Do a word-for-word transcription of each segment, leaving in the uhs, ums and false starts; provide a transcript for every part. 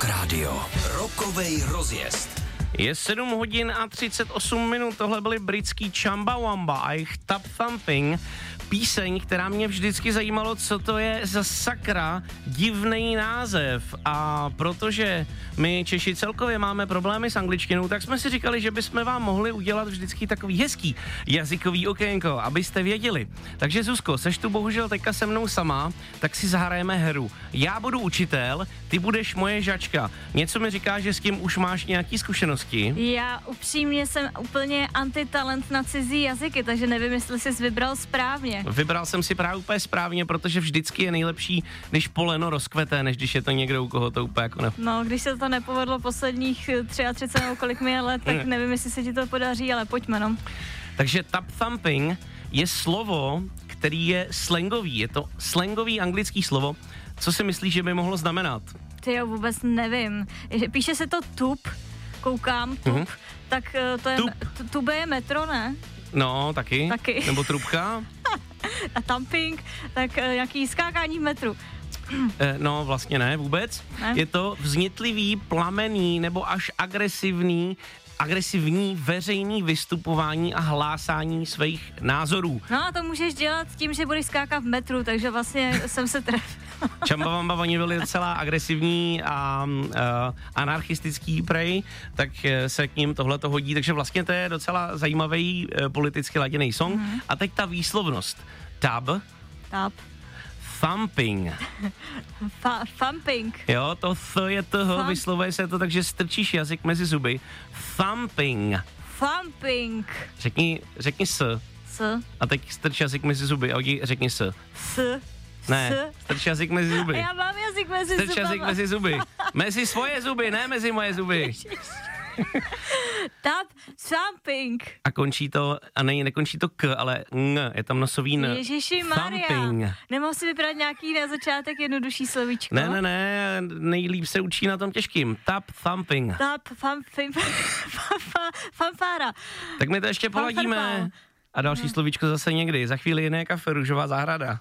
Radio. Rokovej rozjezd. Je sedm hodin a třicet osm minut, tohle byly britský Chumbawamba a jejich Tap Thumping, píseň, která mě vždycky zajímalo, co to je za sakra divný název. A protože my Češi celkově máme problémy s angličtinou, tak jsme si říkali, že bychom vám mohli udělat vždycky takový hezký jazykový okénko, abyste věděli. Takže Zuzko, seš tu bohužel teďka se mnou sama, tak si zahrajeme hru. Já budu učitel, ty budeš moje žačka. Něco mi říká, že s tím už máš nějaký zkušenosti? Já upřímně jsem úplně antitalent na cizí jazyky, takže nevím, jestli jsi vybral správně. Vybral jsem si právě úplně správně, protože vždycky je nejlepší, když poleno rozkvete, než když je to někdo, u koho to úplně jako ne... No, když se to nepovedlo posledních třicet tři nebo kolik mi je let, tak nevím, jestli se ti to podaří, ale pojďme, no. Takže tap thumping je slovo, který je slangový, je to slangový anglický slovo. Co si myslíš, že by mohlo znamenat? Ty jo, vůbec nevím. Píše se to tup, koukám, tup, mm-hmm. tak to je, tup. tube je metro, ne? No, taky. Taky. Nebo trubka. A thumping, tak jaký skákání v metru. No, vlastně ne, vůbec. Ne? Je to vznitlivý, plamený nebo až agresivní agresivní veřejný vystupování a hlásání svých názorů. No a to můžeš dělat tím, že budeš skákat v metru, takže vlastně jsem se trefil. Chumbawamba, oni byli docela agresivní a uh, anarchistický prej, tak se k ním tohle to hodí, takže vlastně to je docela zajímavý uh, politicky laděný song. Mm-hmm. A teď ta výslovnost. Tab. Tab. Thumping. Fa- thumping. Jo, to th je toho, Thump. Vyslovuje se to, takže strčíš jazyk mezi zuby. Thumping. Thumping. Řekni, řekni s. S. A teď strč jazyk mezi zuby a řekni s. S. Ne, S. strč jazyk mezi zuby. Já mám jazyk mezi zuby. Strč jazyk mezi zuby. Mezi svoje zuby, ne mezi moje zuby. Tap thumping. A končí to, a ne, nekončí to k, ale ng, je tam nosový n. Ježiši Maria. Nemohl si vybrat nějaký na začátek jednodušší slovíčko? Ne, ne, ne, nejlíp se učí na tom těžkým. Tap thumping. Tap thumping. Fanfára. Tak my to ještě poladíme. A další no. slovíčko zase někdy. Za chvíli Jiné kafe, Růžová zahrada.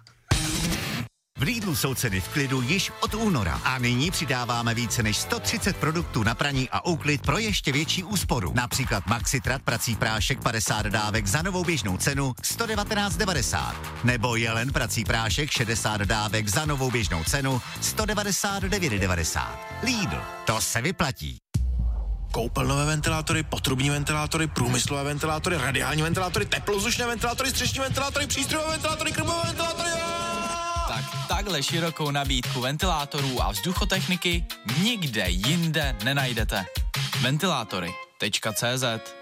V Lidlu jsou ceny v klidu již od února a nyní přidáváme více než sto třicet produktů na praní a úklid pro ještě větší úsporu. Například Maxitrat prací prášek padesát dávek za novou běžnou cenu sto devatenáct devadesát. Nebo Jelen prací prášek šedesát dávek za novou běžnou cenu sto devadesát devět devadesát. Lidl, to se vyplatí. Koupelnové ventilátory, potrubní ventilátory, průmyslové ventilátory, radiální ventilátory, teplozdušné ventilátory, střešní ventilátory, přístrojové ventilátory, krmové ventilátory. Tak takhle širokou nabídku ventilátorů a vzduchotechniky nikde jinde nenajdete. Ventilátory tečka cé zet.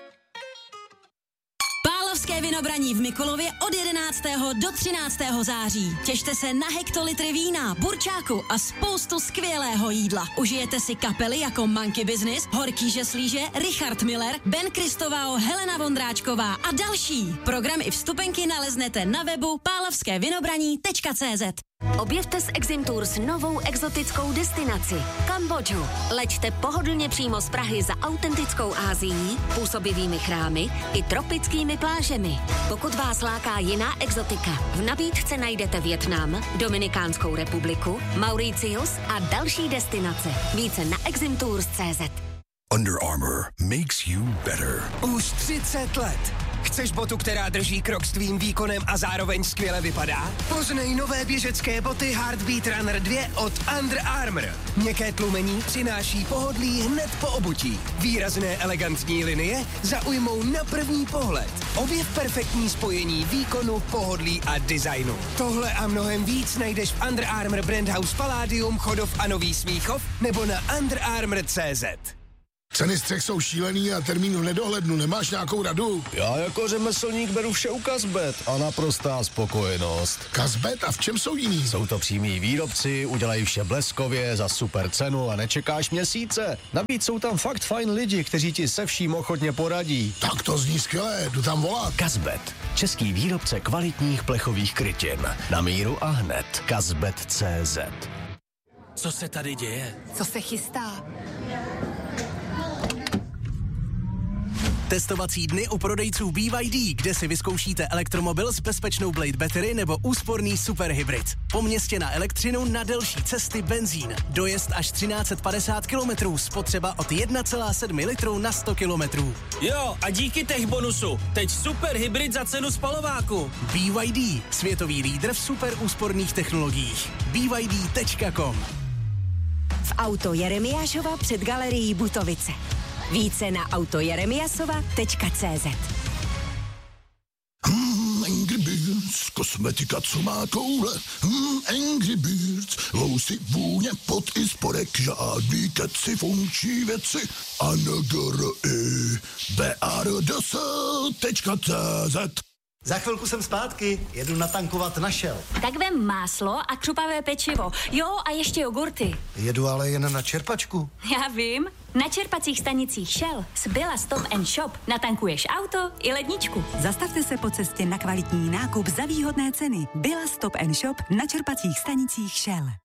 Pálavské vinobraní v Mikulově od jedenáctého do třináctého září. Těšte se na hektolitry vína, burčáku a spoustu skvělého jídla. Užijete si kapely jako Monkey Business, Horký žeslíže, Richard Miller, Ben Kristovao, Helena Vondráčková a další. Program i vstupenky naleznete na webu pálavské vinobraní tečka cé zet. Objevte s Exim Tours novou exotickou destinaci Kambodžu. Leďte pohodlně přímo z Prahy za autentickou Ázií, působivými chrámy i tropickými plážemi. Pokud vás láká jiná exotika, v nabídce najdete Vietnam, Dominikánskou republiku, Mauritius a další destinace. Více na exim tours tečka cé zet. Under Armour makes you better. Už třicet let. Chceš botu, která drží krok s tvým výkonem a zároveň skvěle vypadá? Poznej nové běžecké boty Heartbeat Runner dva od Under Armour. Měkké tlumení přináší pohodlí hned po obutí. Výrazné elegantní linie zaujmou na první pohled. Objev perfektní spojení výkonu, pohodlí a designu. Tohle a mnohem víc najdeš v Under Armour Brand House Palladium, Chodov a Nový Smíchov nebo na under armour tečka cé zet. Ceny střech jsou šílený a termínu v nedohlednu. Nemáš nějakou radu? Já jako řemeslník beru vše u Kazbet a naprostá spokojenost. Kazbet? A v čem jsou jiný? Jsou to přímí výrobci, udělají vše bleskově, za super cenu a nečekáš měsíce. Navíc jsou tam fakt fajn lidi, kteří ti se vším ochotně poradí. Tak to zní skvělé, jdu tam volat. Kazbet, český výrobce kvalitních plechových krytin. Na míru a hned. Kazbet tečka cé zet. Co se tady děje? Co se chystá? Testovací dny u prodejců B Y D, kde si vyzkoušíte elektromobil s bezpečnou Blade Battery nebo úsporný superhybrid. Po městě na elektřinu, na delší cesty benzín. Dojezd až třináct set padesát kilometrů, spotřeba od jedna celá sedm litru na sto kilometrů. Jo, a díky tech bonusu, teď superhybrid za cenu spalováku. B Y D, světový lídr v super úsporných technologiích. B Y D tečka com. V Auto Jeremiášova před galerií Butovice. Více na auto jeremiasova tečka cé zet. Hmm, Angry Birds, kosmetika, co má koule. Hmm, Angry Birds, housy, vůně, pot i spodek, žádný keci, funkční věci. A N G R I B A R D S tečka cé zet. Za chvilku jsem zpátky, jedu natankovat na Shell. Tak vem máslo a křupavé pečivo. Jo, a ještě jogurty. Jedu ale jen na čerpačku. Já vím. Na čerpacích stanicích Shell z Billa Stop and Shop natankuješ auto i ledničku. Zastavte se po cestě na kvalitní nákup za výhodné ceny. Billa Stop and Shop na čerpacích stanicích Shell.